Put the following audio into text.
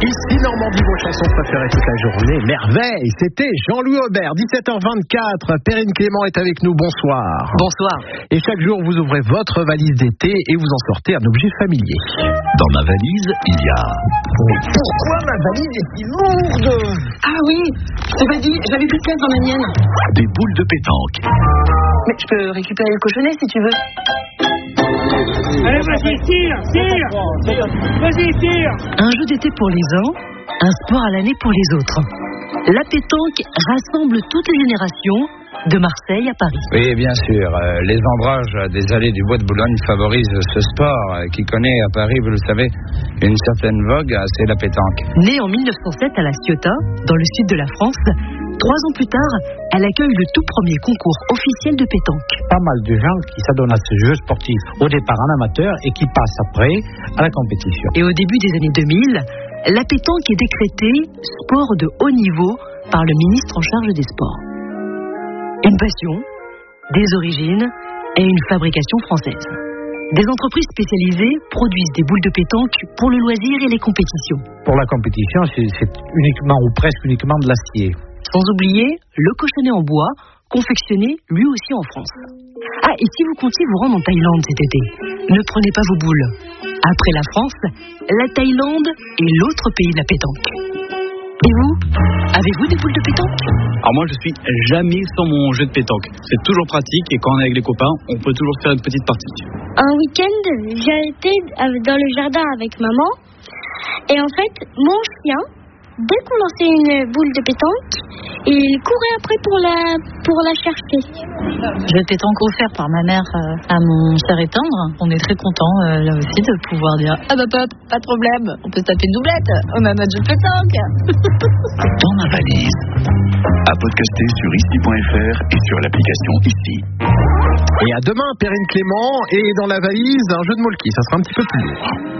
Ici Normandie, vos chansons préférées toute la journée. Merveille, c'était Jean-Louis Aubert. 17h24, Perrine Clément est avec nous. Bonsoir. Bonsoir. Et chaque jour, vous ouvrez votre valise d'été et vous en sortez un objet familier. Dans ma valise, il y a... Pourquoi ma valise est si lourde? Ah oui, j'avais dit, j'avais plus de place dans la mienne. Des boules de pétanque. Mais je peux récupérer le cochonnet si tu veux. Allez, vas-y, tire. Vas-y, tire. Un jeu d'été pour les uns, un sport à l'année pour les autres. La pétanque rassemble toutes les générations, de Marseille à Paris. Oui, bien sûr. Les ombrages des allées du Bois de Boulogne favorisent ce sport qui connaît à Paris, vous le savez, une certaine vogue, c'est la pétanque. Née en 1907 à La Ciotat, dans le sud de la France, 3 ans plus tard, elle accueille le tout premier concours officiel de pétanque. Pas mal de gens qui s'adonnent à ce jeu sportif au départ en amateur et qui passent après à la compétition. Et au début des années 2000, la pétanque est décrétée sport de haut niveau par le ministre en charge des sports. Une passion, des origines et une fabrication française. Des entreprises spécialisées produisent des boules de pétanque pour le loisir et les compétitions. Pour la compétition, c'est uniquement ou presque uniquement de l'acier. Sans oublier le cochonnet en bois, confectionné lui aussi en France. Ah, et si vous comptiez vous rendre en Thaïlande cet été, ne prenez pas vos boules. Après la France, la Thaïlande est l'autre pays de la pétanque. Et vous, avez-vous des boules de pétanque? Alors moi je suis jamais sans mon jeu de pétanque. C'est toujours pratique et quand on est avec les copains, on peut toujours faire une petite partie. Un week-end, j'ai été dans le jardin avec maman et en fait, mon chien, dès qu'on lançait une boule de pétanque, il courait après pour la chercher. Jeu de pétanque offert par ma mère à mon cher et tendre. On est très contents là aussi de pouvoir dire ah bah pop, pas de problème, on peut se taper une doublette, on a notre jeu de pétanque. Dans ma valise. À podcaster sur ici.fr et sur l'application Ici. Et à demain, Perrine Clément. Et dans la valise, un jeu de molki. Ça sera un petit peu plus lourd.